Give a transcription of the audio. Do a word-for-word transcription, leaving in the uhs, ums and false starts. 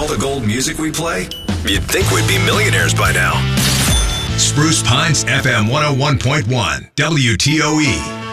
all the gold music we play, you'd think we'd be millionaires by now. Spruce Pines F M one oh one point one, W T O E.